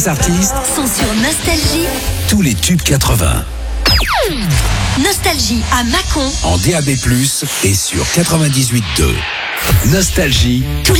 artistes sont sur Nostalgie. tous les tubes 80 Nostalgie à Mâcon. en DAB+ et sur 98.2. Nostalgie. Tous